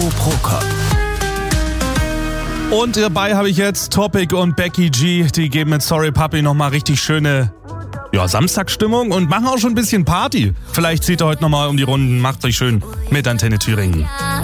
Prokop. Und dabei habe ich jetzt Topic und Becky G. Die geben mit Sorry Puppy nochmal richtig schöne Samstagsstimmung und machen auch schon ein bisschen Party. Vielleicht zieht ihr heute nochmal um die Runden. Macht euch schön mit Antenne Thüringen.